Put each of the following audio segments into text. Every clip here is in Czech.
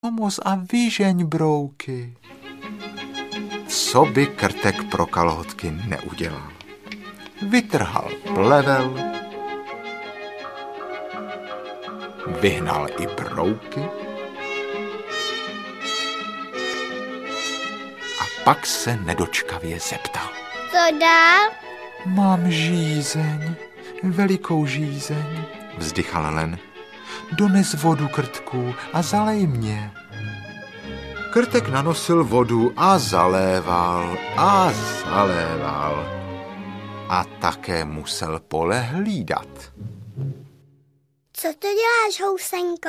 Pomoz a vyžeň brouky. Co by Krtek pro kalhotky neudělal? Vytrhal plevel, vyhnal i brouky a pak se nedočkavě zeptal. Co dál? Mám žízeň, velikou žízeň, vzdychal len. Dones vodu, Krtku, a zalej mě. Krtek nanosil vodu a zaléval a také musel pole hlídat. Co to děláš, housenko?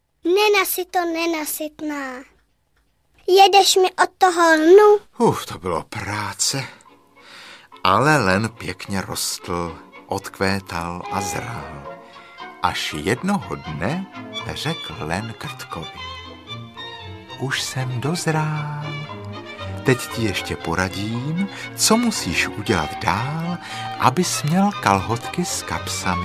Nenasytná. Jedeš mi od toho lnu? To bylo práce. Ale len pěkně rostl, odkvétal a zrál. Až jednoho dne řekl len Krtkovi. Už jsem dozrál. Teď ti ještě poradím, co musíš udělat dál, abys měl kalhotky s kapsami.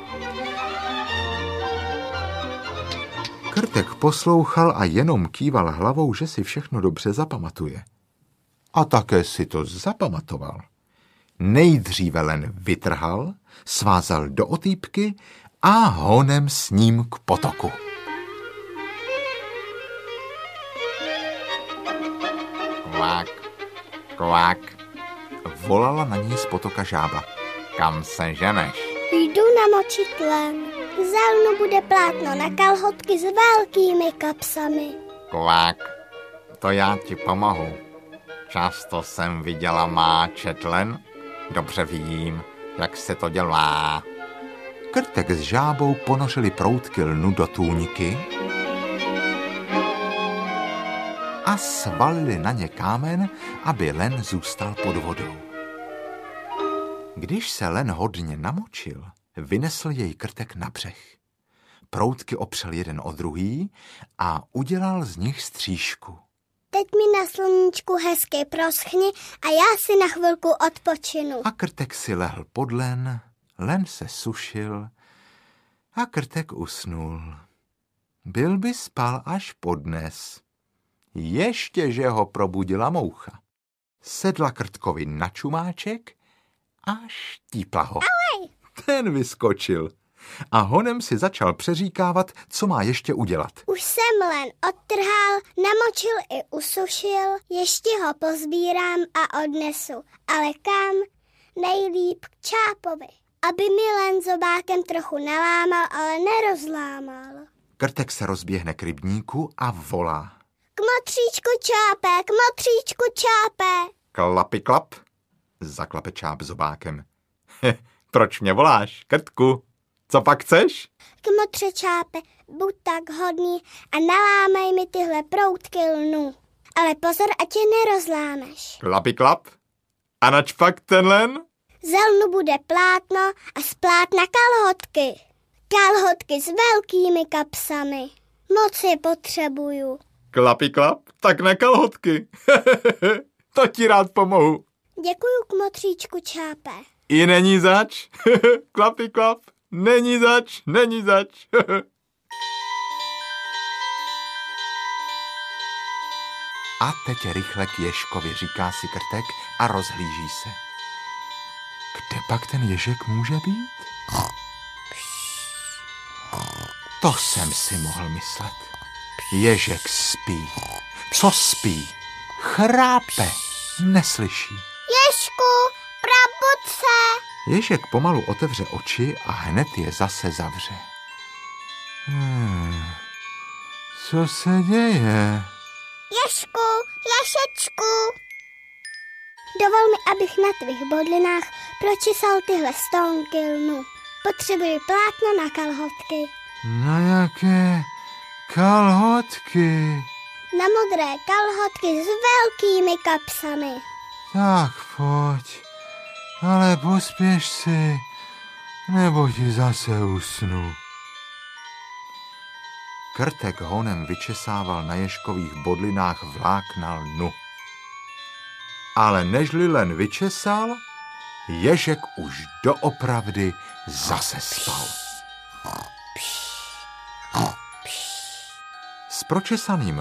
Krtek poslouchal a jenom kýval hlavou, že si všechno dobře zapamatuje. A také si to zapamatoval. Nejdříve len vytrhal, svázal do otýpky a honem s ním k potoku. Kvák, kvák, volala na ní z potoka žába. Kam se ženeš? Jdu namočit len. Za lnu bude plátno na kalhotky s velkými kapsami. Kvák, to já ti pomohu. Často jsem viděla máčet len. Dobře vím, jak se to dělá. Krtek s žábou ponořili proutky lnu do tůňky a svalili na ně kámen, aby len zůstal pod vodou. Když se len hodně namočil, vynesl jej Krtek na břeh. Proutky opřel jeden o druhý a udělal z nich střížku. Teď mi na sluníčku hezky proschni a já si na chvilku odpočinu. A Krtek si lehl pod len se sušil a Krtek usnul. Byl by spal až podnes. Ještě, že ho probudila moucha. Sedla Krtkovi na čumáček a štípla ho. Alej! Ten vyskočil a honem si začal přeříkávat, co má ještě udělat. Už jsem len odtrhal, namočil i usušil, ještě ho pozbírám a odnesu. Ale kam? Nejlíp k Čápovi, aby mi len zobákem trochu nalámal, ale nerozlámal. Krtek se rozběhne k rybníku a volá. Kmotříčku Čápe, kmotříčku Čápe. Klapi klap, zaklape Čáp zobákem. Proč mě voláš, Krtku? Co pak chceš? Kmotře Čápe, buď tak hodný a nalámej mi tyhle proutky lnu. Ale pozor, ať je nerozlámeš. Klapi klap. A nač pak ten len? Ze lnu bude plátno a z plátna kalhotky. Kalhotky s velkými kapsami. Moc je potřebuju. Klapi klap, tak na kalhotky. To ti rád pomohu. Děkuju, kmotříčku Čápe. I není zač. Klapi klap, není zač. A teď rychle k Ježkovi, říká si Krtek a rozhlíží se. Kde pak ten Ježek může být? To jsem si mohl myslet. Ježek spí. Co spí? Chrápe. Neslyší. Ježku, probud se. Ježek pomalu otevře oči a hned je zase zavře. Co se děje? Ježku, Ježečku. Dovol mi, abych na tvých bodlinách pročesal tyhle stonky lnu. Potřebuji plátno na kalhotky. Na jaké kalhotky? Na modré kalhotky s velkými kapsami. Tak pojď, ale pospěš si, nebo ti zase usnu. Krtek honem vyčesával na Ježkových bodlinách vlákna lnu. Ale nežli len vyčesal, Ježek už doopravdy zase spal. pročesaným